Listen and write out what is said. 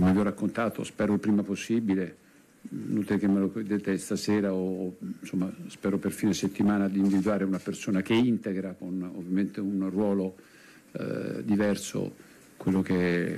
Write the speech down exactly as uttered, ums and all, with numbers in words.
come vi ho raccontato, spero il prima possibile, inutile che me lo chiedete stasera o insomma spero per fine settimana di individuare una persona che integra con ovviamente un ruolo eh, diverso quello che